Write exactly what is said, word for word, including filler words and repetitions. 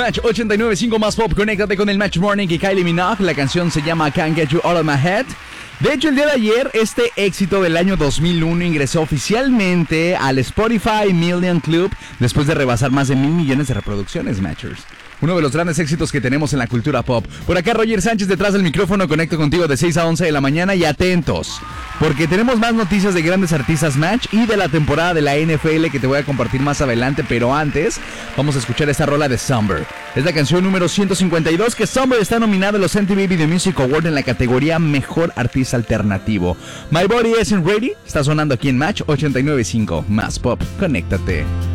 Match ochenta y nueve punto cinco más pop, conéctate con el Match Morning y Kylie Minogue. La canción se llama Can't Get You Out of My Head. De hecho, el día de ayer, este éxito del año dos mil uno ingresó oficialmente al Spotify Million Club después de rebasar más de mil millones de reproducciones, Matchers. Uno de los grandes éxitos que tenemos en la cultura pop. Por acá Roger Sánchez detrás del micrófono, conecto contigo de seis a once de la mañana y atentos, porque tenemos más noticias de grandes artistas, Match, y de la temporada de la N F L que te voy a compartir más adelante, pero antes vamos a escuchar esta rola de Summer. Es la canción número ciento cincuenta y dos que Summer está nominada a los M T V Video Music Award en la categoría Mejor Artista Alternativo. My Body Isn't Ready está sonando aquí en Match ochenta y nueve punto cinco más pop. Conéctate.